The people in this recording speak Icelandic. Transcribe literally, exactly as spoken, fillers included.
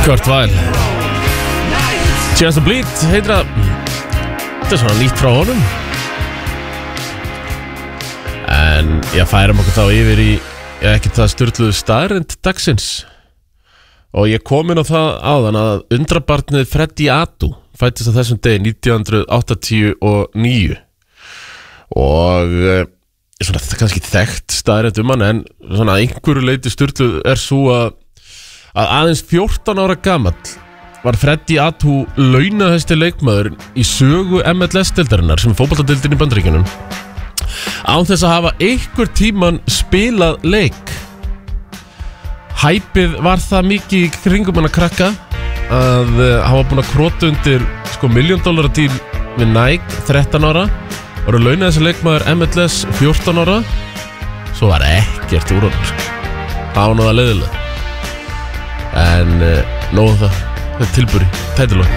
Kurt Weill Chance to Bleed heitir það. Þetta er svona nýtt frá honum. En ég færum okkur þá yfir í ég ekki það styrluðu staðreynd dagsins. Og ég kom inn á það áðan að undrabarnið Freddie Adu fættist á þessum degi nítján hundruð áttatíu og níu. Og svona þetta er kannski þekkt staðreynd um hann, en svona að einhverju leyti styrluð er svo að að aðeins fjórtán ára gamall var Freddie Adu launahæsti leikmaður í sögu M L S-deildarinnar sem er fótboltadeildin í Bandaríkjunum án þess að hafa einhver tíman spilað leik. Hæpið var það mikið í kringum hann að krakka að uh, hann var búinn að krota undir sko miljón dollara díl við Nike þrettán ára, var að launahæsti leikmaður M L S fjórtán ára, svo var ekkert úr honum sko. Það var náða leiðilega. En uh, nóðu það, þetta er tilbúri, tætilóð.